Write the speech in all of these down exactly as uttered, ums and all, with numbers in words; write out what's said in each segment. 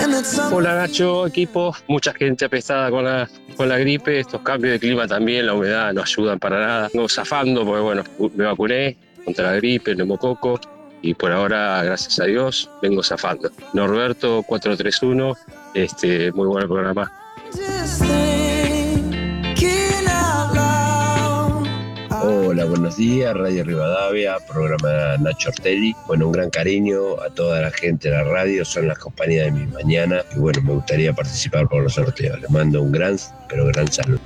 Hola Nacho, equipo, mucha gente apestada con la, con la gripe, estos cambios de clima también, la humedad no ayudan para nada. Vengo zafando porque bueno, me vacuné contra la gripe, el neumococo y por ahora, gracias a Dios, vengo zafando. Norberto cuatro tres uno, este, muy buen programa. Hola, buenos días, Radio Rivadavia, programa Nacho Ortelli. Bueno, un gran cariño a toda la gente de la radio, son las compañías de mi mañana y bueno, me gustaría participar por los sorteos. Les mando un gran, pero gran saludo.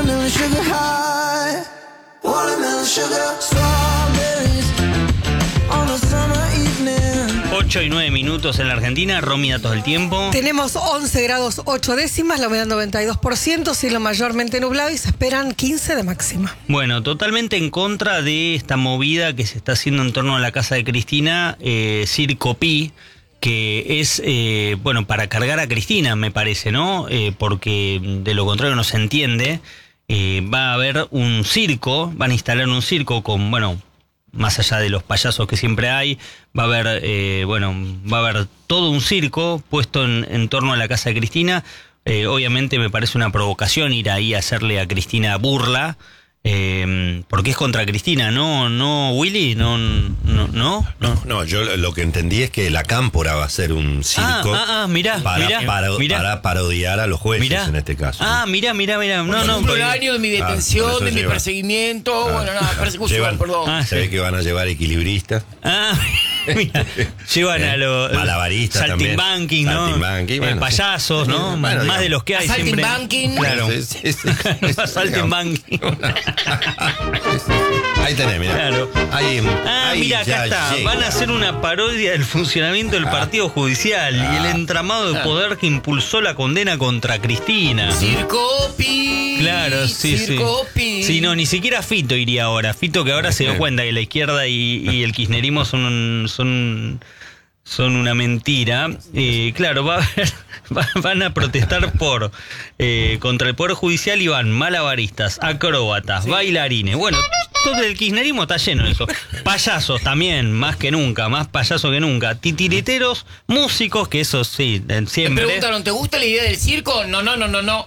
ocho y nueve minutos en la Argentina, Romy, datos del tiempo. Tenemos once grados ocho décimas, la humedad noventa y dos por ciento, cielo mayormente nublado y se esperan quince de máxima. Bueno, totalmente en contra de esta movida que se está haciendo en torno a la casa de Cristina, eh, Circo Pi, que es, eh, bueno, para cargar a Cristina, me parece, ¿no? Eh, porque de lo contrario no se entiende. Eh, va a haber un circo, van a instalar un circo con, bueno, más allá de los payasos que siempre hay, va a haber, eh, bueno, va a haber todo un circo puesto en, en torno a la casa de Cristina. Eh, obviamente me parece una provocación ir ahí a hacerle a Cristina burla, eh, porque es contra Cristina, ¿no, no Willy? ¿No, no, no? No, no, yo lo que entendí es que la Cámpora va a ser un circo ah, ah, ah, mirá, para, mirá, para, mirá. para parodiar a los jueces Mirá. en este caso. Ah, mirá, mirá, mirá. No, no, Cumplo el porque- año de mi detención, Ah, por de eso mi lleva. perseguimiento, Ah, bueno, nada, persecución, llevan- perdón. Ah, Se sí. ve que van a llevar equilibrista. Ah, mira, llevan Eh, a los malabaristas también. saltimbanking, ¿no? Saltimbanqui, Eh, bueno, payasos, sí. ¿no? Bueno, Más digamos. de los que hay siempre. Saltimbanking. Claro. Sí, sí, sí, sí, sí, Saltimbanking. Ahí tenés, mirá. Claro. Ahí, Ah, ahí mira, acá ya está. llega. Van a hacer una parodia del funcionamiento del partido judicial y el entramado de poder que impulsó la condena contra Cristina. Circo Pi. Claro, sí, Circo sí. Pi. Sí, no, ni siquiera Fito iría ahora. Fito que ahora se dio cuenta que la izquierda y, y el kirchnerismo son un- son son una mentira. Eh, claro, va a haber- va- van a protestar por eh, contra el poder judicial y van malabaristas, acróbatas, bailarines. Bueno, todo el kirchnerismo está lleno de eso. Payasos también, más que nunca, más payasos que nunca. Titiriteros, músicos, que eso sí, eh, Me siempre. preguntaron, ¿te gusta la idea del circo? No, no, no, no, no.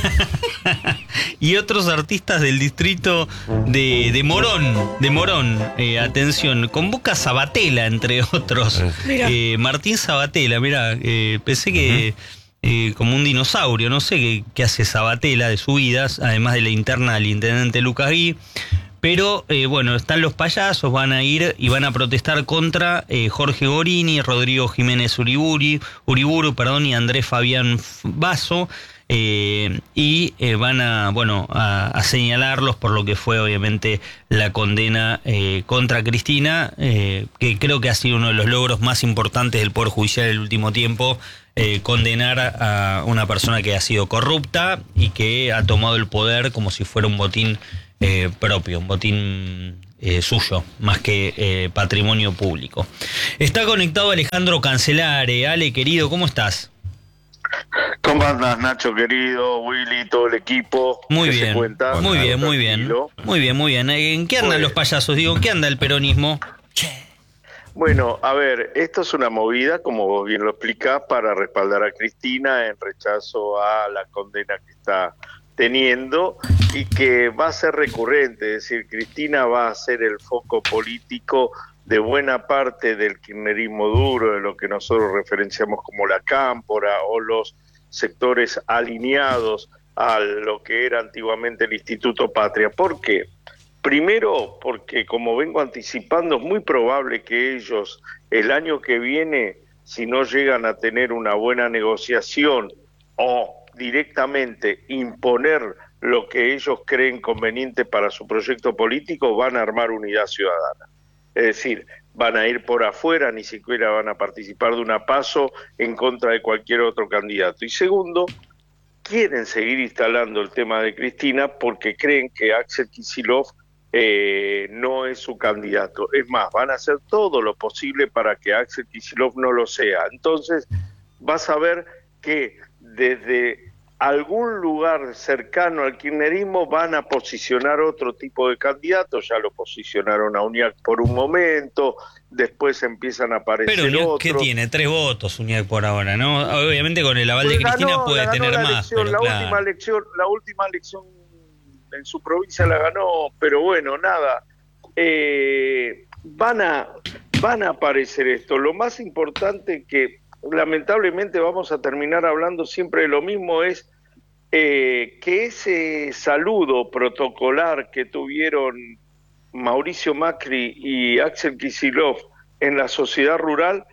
Y otros artistas del distrito de, de Morón, de Morón, eh, atención, convoca Sabatella, entre otros. Mira. Eh, Martín Sabatella, mira, eh, pensé que eh, como un dinosaurio, no sé qué, qué hace Sabatella de su vida, además de la interna del intendente Lucas Gui. Pero eh, bueno, están los payasos, van a ir y van a protestar contra eh, Jorge Gorini, Rodrigo Jiménez Uriburi, Uriburu, perdón, y Andrés Fabián Basso. Eh, y eh, van a bueno a, a señalarlos por lo que fue obviamente la condena eh, contra Cristina, eh, que creo que ha sido uno de los logros más importantes del Poder Judicial del último tiempo, eh, condenar a una persona que ha sido corrupta y que ha tomado el poder como si fuera un botín eh, propio, un botín eh, suyo, más que eh, patrimonio público. Está conectado Alejandro Cancelare. Ale, querido, ¿cómo estás? ¿Cómo andas, Nacho querido, Willy, todo el equipo? Muy ¿Qué se bien, cuenta? muy bien, Algo muy bien, tranquilo. muy bien, muy bien. ¿En qué andan Pues- los payasos? Digo, ¿en qué anda el peronismo? Bueno, a ver, esto es una movida, como vos bien lo explicás, para respaldar a Cristina en rechazo a la condena que está teniendo y que va a ser recurrente, es decir, Cristina va a ser el foco político de buena parte del kirchnerismo duro, de lo que nosotros referenciamos como la Cámpora o los sectores alineados a lo que era antiguamente el Instituto Patria. ¿Por qué? Primero, porque como vengo anticipando, es muy probable que ellos el año que viene, si no llegan a tener una buena negociación o directamente imponer lo que ellos creen conveniente para su proyecto político, van a armar unidad ciudadana. Es decir, van a ir por afuera, ni siquiera van a participar de una PASO en contra de cualquier otro candidato. Y segundo, quieren seguir instalando el tema de Cristina porque creen que Axel Kicillof eh, no es su candidato. Es más, van a hacer todo lo posible para que Axel Kicillof no lo sea. Entonces, vas a ver que desde algún lugar cercano al kirchnerismo van a posicionar otro tipo de candidatos. Ya lo posicionaron a Uñac por un momento, después empiezan a aparecer Pero Uñac, otros. ¿qué tiene? Tres votos Uñac por ahora, ¿no? Obviamente con el aval de Pues Cristina ganó, puede la ganó tener la más, elección, pero la claro. última elección, la última elección en su provincia la ganó, pero bueno, nada. Eh, van a van a aparecer esto. Lo más importante, que lamentablemente vamos a terminar hablando siempre de lo mismo, es eh, que ese saludo protocolar que tuvieron Mauricio Macri y Axel Kicillof en la sociedad rural,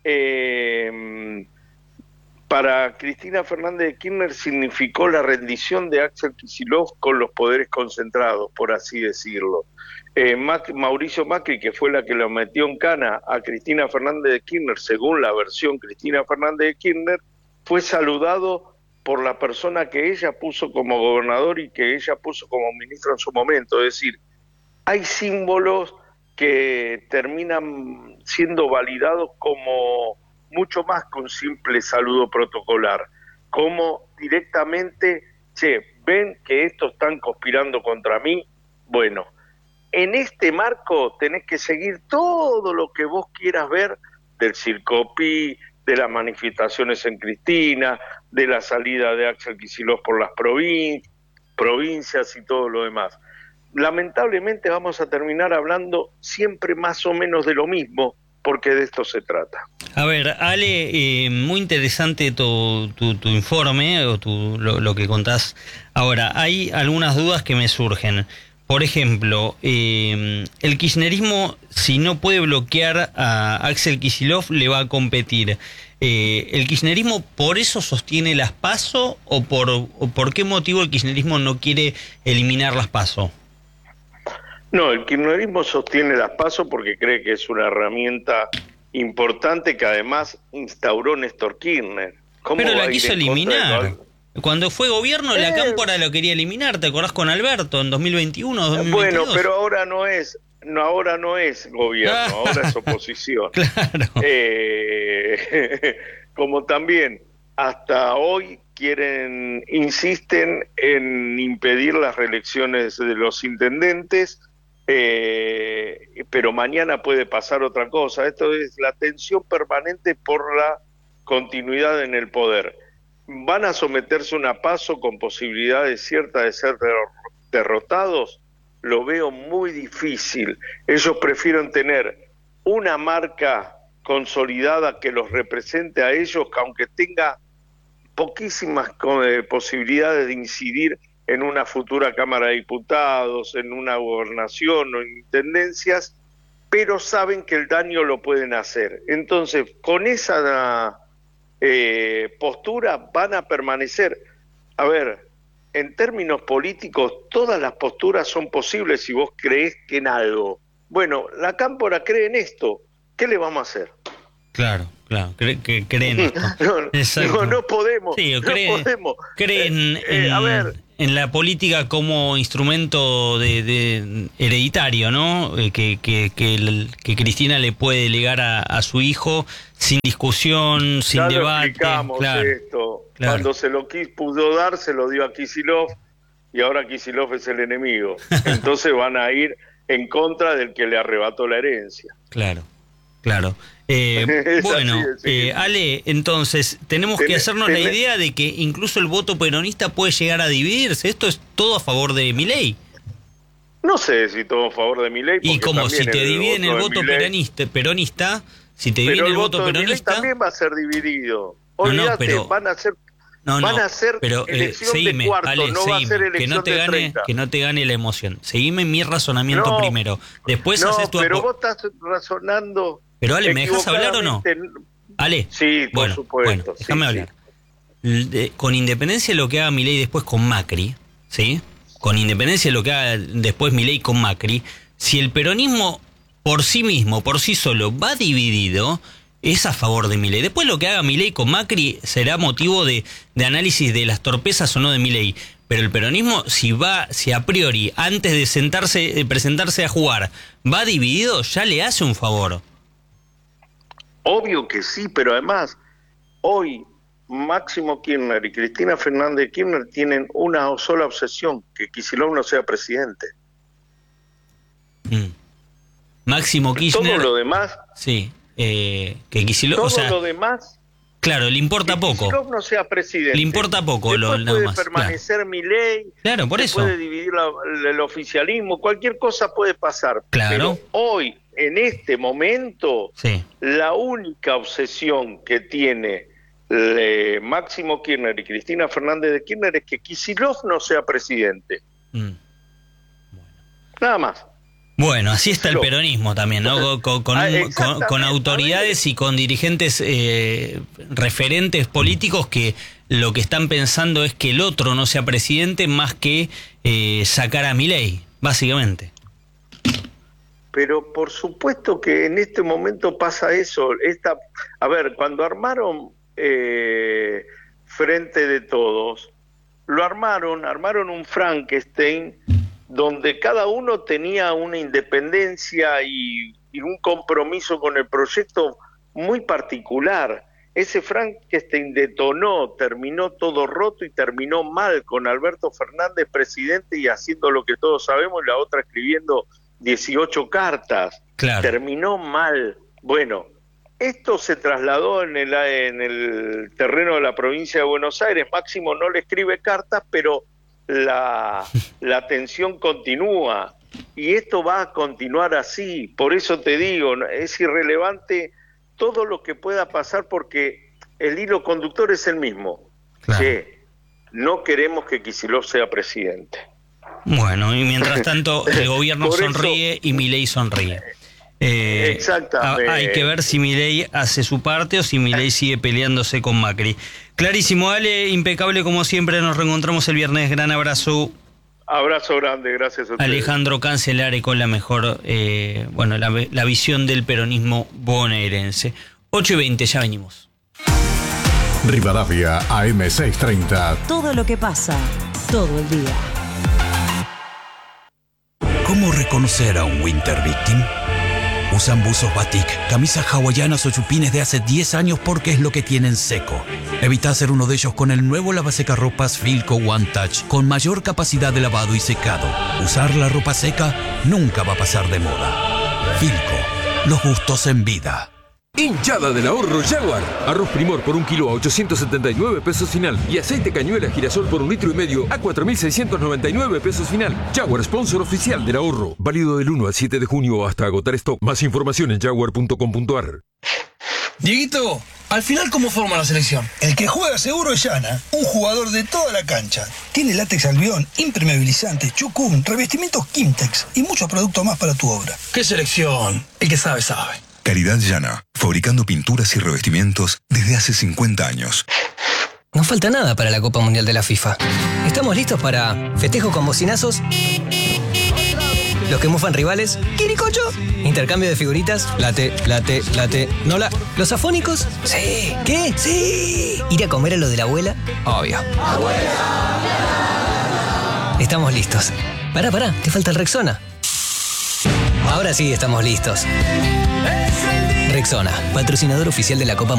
eh, para Cristina Fernández de Kirchner significó la rendición de Axel Kicillof con los poderes concentrados, por así decirlo. Eh, Mac, Mauricio Macri, que fue la que lo metió en cana a Cristina Fernández de Kirchner, según la versión Cristina Fernández de Kirchner, fue saludado por la persona que ella puso como gobernador y que ella puso como ministro en su momento. Es decir, hay símbolos que terminan siendo validados como mucho más que un simple saludo protocolar, como directamente, che, ven que estos están conspirando contra mí. Bueno, en este marco tenés que seguir todo lo que vos quieras ver del Circopi, de las manifestaciones en Cristina, de la salida de Axel Kicillof por las provin- provincias y todo lo demás. Lamentablemente vamos a terminar hablando siempre más o menos de lo mismo, porque de esto se trata. A ver, Ale, eh, muy interesante tu, tu, tu informe, o tu, lo, lo que contás. Ahora, hay algunas dudas que me surgen. Por ejemplo, eh, el kirchnerismo, si no puede bloquear a Axel Kicillof, le va a competir. Eh, ¿El kirchnerismo por eso sostiene las PASO o por, o por qué motivo el kirchnerismo no quiere eliminar las PASO? No, el kirchnerismo sostiene las PASO porque cree que es una herramienta importante que además instauró Néstor Kirchner. ¿Cómo Pero va la a ir quiso en contra de eliminar. algo? Cuando fue gobierno, Eh, la Cámpora lo quería eliminar. ¿Te acordás con Alberto en dos mil veintiuno, dos mil veintidós? Bueno, pero ahora no es, no, ahora no es gobierno, ahora es oposición. Claro. Eh, como también hasta hoy quieren, insisten en impedir las reelecciones de los intendentes, eh, pero mañana puede pasar otra cosa. Esto es la tensión permanente por la continuidad en el poder. ¿Van a someterse a una PASO con posibilidades ciertas de ser derrotados? Lo veo muy difícil. Ellos prefieren tener una marca consolidada que los represente a ellos, que aunque tenga poquísimas posibilidades de incidir en una futura Cámara de Diputados, en una gobernación o en intendencias, pero saben que el daño lo pueden hacer. Entonces, con esa eh, postura van a permanecer. A ver, en términos políticos, todas las posturas son posibles si vos creés que en algo. Bueno, la Cámpora cree en esto. ¿Qué le vamos a hacer? Claro, claro, cre que creen esto. No, no, no podemos. Sí, no creen, podemos. creen Eh, en, eh, a ver, en la política como instrumento de, de hereditario, ¿no? Eh, que, que, que, el, que Cristina le puede delegar a, a su hijo sin discusión, sin ya debate. lo explicamos Claro, esto. claro. Cuando se lo quiso pudo dar, se lo dio a Kicillof y ahora Kicillof es el enemigo. Entonces van a ir en contra del que le arrebató la herencia. Claro, claro. Eh, Es bueno, así, así. eh, Ale, entonces tenemos que Tenés- hacernos la tenés- idea de que incluso el voto peronista puede llegar a dividirse. Esto es todo a favor de Milei. No sé si todo a favor de Milei. Y porque como también si te el dividen el de voto Milei- peronista, peronista, si te Pero dividen el el voto voto de Milei peronista, también va a ser dividido. No, no, Olvídate, pero- van a ser no, van no, a ser pero, eh, elección seguime, de cuarto, Ale, no va a seguime, ser que elección no te de gane, treinta. que no te gane la emoción. Seguime mi razonamiento No, primero. Después no, haces tu pero apo- vos estás razonando. Pero Ale, ¿me dejas hablar o no? equivocadamente. Ale, Sí, por bueno, supuesto. bueno, sí, déjame sí. hablar. L- de- con independencia de lo que haga Milei después con Macri, ¿sí? Con independencia de lo que haga después Milei con Macri, si el peronismo por sí mismo, por sí solo, va dividido, es a favor de Milei. Después lo que haga Milei con Macri será motivo de, de análisis de las torpezas o no de Milei. Pero el peronismo, si va, si a priori, antes de sentarse, de presentarse a jugar, va dividido, ya le hace un favor. Obvio que sí, pero además, hoy Máximo Kirchner y Cristina Fernández de Kirchner tienen una sola obsesión, que Kicillof no sea presidente. Mm. Máximo Kirchner. Todo lo demás... Sí, eh, que Kicillof... Todo o sea, lo demás... Claro, le importa que poco. Kicillof no sea presidente. Le importa poco lo, Después nada puede más. permanecer Claro. Milei. Claro, por se eso. puede dividir la- el oficialismo. Cualquier cosa puede pasar. Claro. Pero hoy, en este momento, Sí. la única obsesión que tiene eh, Máximo Kirchner y Cristina Fernández de Kirchner es que Kicillof no sea presidente. Mm. Nada más. Bueno, así está el Kicillof. peronismo también, ¿no? Con, con- con Ah, un- con- exactamente. con autoridades y con dirigentes eh, referentes políticos que lo que están pensando es que el otro no sea presidente más que eh, sacar a Milei, básicamente. Pero por supuesto que en este momento pasa eso. Esta, a ver, cuando armaron eh, Frente de Todos, lo armaron, armaron un Frankenstein donde cada uno tenía una independencia y, y un compromiso con el proyecto muy particular. Ese Frankenstein detonó, terminó todo roto y terminó mal, con Alberto Fernández presidente y haciendo lo que todos sabemos, y la otra escribiendo dieciocho cartas. Claro. Terminó mal. Bueno, esto se trasladó en el, en el terreno de la provincia de Buenos Aires. Máximo no le escribe cartas, pero la, la tensión continúa. Y esto va a continuar así. Por eso te digo, es irrelevante todo lo que pueda pasar porque el hilo conductor es el mismo. Claro. Che, no queremos que Kicillof sea presidente. Bueno, y mientras tanto el gobierno Por eso- sonríe y Milei sonríe. Eh, Exactamente. a- Hay que ver si Milei hace su parte o si Milei sigue peleándose con Macri. Clarísimo, Ale, impecable como siempre, nos reencontramos el viernes. Gran abrazo. Abrazo grande, gracias a ustedes. Alejandro Cancelare con la mejor, eh, bueno, la, la visión del peronismo bonaerense. ocho y veinte, ya venimos. Rivadavia A M seiscientos treinta. Todo lo que pasa, todo el día. ¿Cómo reconocer a un winter victim? Usan buzos batik, camisas hawaianas o chupines de hace diez años porque es lo que tienen seco. Evita ser uno de ellos con el nuevo lavasecarropas Filco One Touch con mayor capacidad de lavado y secado. Usar la ropa seca nunca va a pasar de moda. Filco, los gustos en vida. Hinchada del ahorro Jaguar. Arroz Primor por un kilo a ochocientos setenta y nueve pesos final. Y aceite cañuela girasol por un litro y medio a cuatro mil seiscientos noventa y nueve pesos final. Jaguar, sponsor oficial del ahorro. Válido del uno al siete de junio hasta agotar stock. Más información en jaguar punto com punto ar. Dieguito, al final, ¿cómo forma la selección? El que juega seguro es Yana, un jugador de toda la cancha. Tiene látex albión, impermeabilizante, chucún, revestimientos Kimtex y muchos productos más para tu obra. ¿Qué selección? El que sabe, sabe. Caridad Llana, fabricando pinturas y revestimientos desde hace cincuenta años. No falta nada para la Copa Mundial de la FIFA. Estamos listos para festejos con bocinazos, los que mufan rivales, quiricocho, intercambio de figuritas, late, late, late, nola, los afónicos, sí, ¿qué? Sí, ir a comer a lo de la abuela, obvio. Estamos listos. Pará, pará, te falta el Rexona. Ahora sí estamos listos. Rexona, patrocinador oficial de la Copa Mundial.